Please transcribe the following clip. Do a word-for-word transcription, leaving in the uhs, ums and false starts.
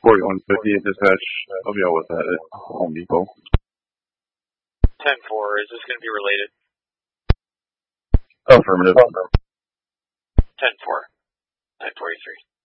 forty-one fifty at dispatch. I'll be all with that at Home Depot. ten four, is this going to be related? Affirmative. ten four, nine forty-three.